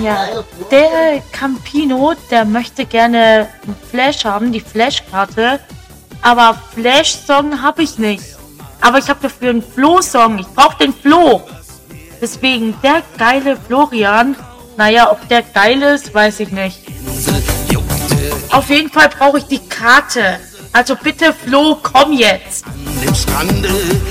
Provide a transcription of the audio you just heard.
Ja, der Campino, der möchte gerne einen Flash haben, die Flash-Karte. Aber Flash-Song habe ich nicht. Aber ich habe dafür einen Flo-Song. Ich brauche den Flo. Deswegen der geile Florian. Naja, ob der geil ist, weiß ich nicht. Auf jeden Fall brauche ich die Karte. Also bitte Flo, komm jetzt. An dem Strande